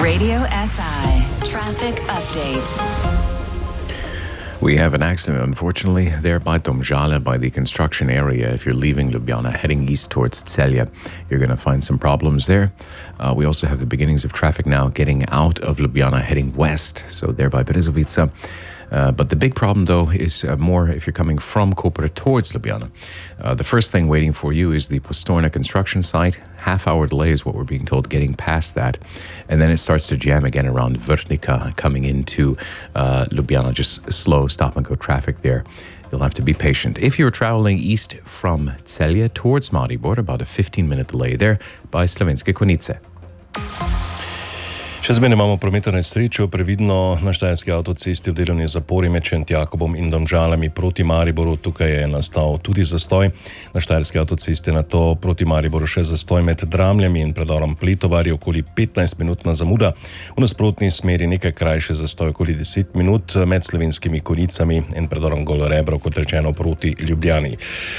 Radio SI Traffic Update. We have an accident, unfortunately, there by Domžale, by the construction area. If you're leaving Ljubljana, heading east towards Celje, you're going to find some problems there. We also have the beginnings of traffic now getting out of Ljubljana, heading west, so there by Brezovica. But the big problem, though, is more if you're coming from Koper towards Ljubljana. The first thing waiting for you is the Postojna construction site. Half-hour delay is what we're being told, getting past that. And then it starts to jam again around Vrhnika, coming into Ljubljana. Just slow stop-and-go traffic there. You'll have to be patient. If you're traveling east from Celje towards Maribor, about a 15-minute delay there by Slovenske Konjice. Še zmeraj imamo prometno nesrečo, previdno na Štajerski avtocesti v delovni zapori med Šentjakobom in Domžalami proti Mariboru. Tukaj je nastal tudi zastoj. Na Štajerski avtocesti nato proti Mariboru še zastoj med Dramljami in predorom Pletovarje, okoli 15-minutna zamuda. V nasprotni smeri nekaj krajše zastoj, okoli 10 minut med Slovenskimi Konjicami in predorom Golo Rebro, kot rečeno, proti Ljubljani.